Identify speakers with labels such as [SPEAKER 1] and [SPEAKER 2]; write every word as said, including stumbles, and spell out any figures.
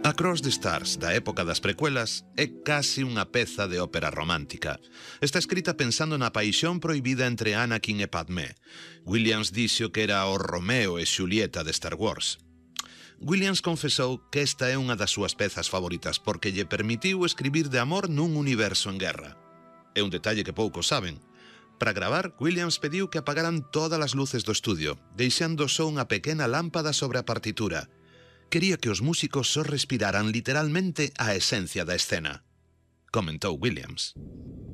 [SPEAKER 1] Across the Stars, da época das precuelas, é case unha peza de ópera romántica. Está escrita pensando na paixón proibida entre Anakin e Padmé. Williams dixo que era o Romeo e Xulieta de Star Wars. Williams confesou que esta é unha das súas pezas favoritas porque lle permitiu escribir de amor nun universo en guerra. É un detalle que poucos saben. Para gravar, Williams pediu que apagaran todas as luces do estudio, deixando só unha pequena lámpada sobre a partitura. Quería que os músicos só respiraran literalmente a esencia da escena. Comentou Williams.